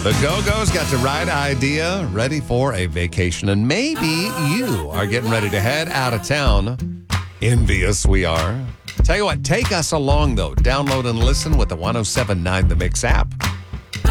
The Go-Go's got the right idea, ready for a vacation. And maybe you are getting ready to head out of town. Envious we are. Tell you what, take us along, though. Download and listen with the 107.9 The Mix app.